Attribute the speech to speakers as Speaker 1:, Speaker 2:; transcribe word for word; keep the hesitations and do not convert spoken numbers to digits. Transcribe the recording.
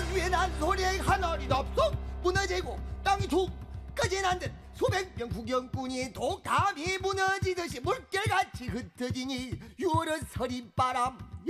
Speaker 1: 그 위에 난 소리 하나리도 없어. 무너지고 땅이 툭 꺼진 듯 수백 명 구경꾼이 독담이 무너지듯이 물결같이 흩어지니 유월의 서린바람